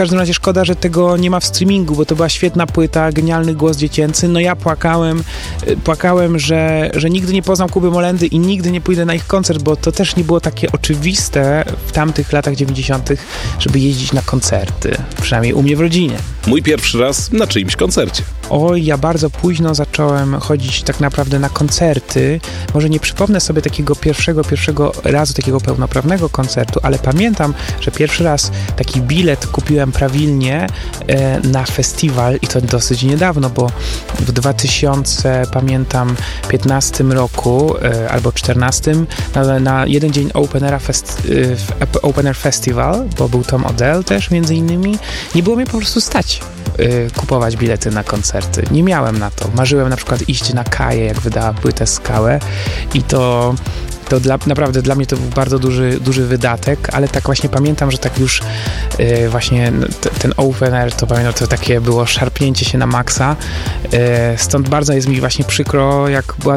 każdym razie szkoda, że tego nie ma w streamingu, bo to była świetna płyta, genialny głos dziecięcy. No ja płakałem, że nigdy nie poznam Kuby Molendy i nigdy nie pójdę na ich koncert, bo to też nie było takie oczywiste w tamtych latach 90., żeby jeździć na koncerty. Przynajmniej u mnie w rodzinie. Mój pierwszy raz na czyimś koncercie. Oj, ja bardzo późno zacząłem chodzić tak naprawdę na koncerty. Może nie przypomnę sobie takiego pierwszego razu takiego pełnoprawnego koncertu, ale pamiętam, że pierwszy raz taki bilet kupiłem prawilnie na festiwal i to dosyć niedawno, bo w 2015 roku albo 14 na jeden dzień Open Air Festival, bo był Tom Odell też między innymi, nie było mnie po prostu stać kupować bilety na koncerty. Nie miałem na to. Marzyłem na przykład iść na Kaję, jak wydała płytę Skałę i to naprawdę dla mnie to był bardzo duży wydatek, ale tak właśnie pamiętam, że tak już właśnie ten Open Air, to pamiętam, to takie było szarpnięcie się na maksa. Stąd bardzo jest mi właśnie przykro, jak była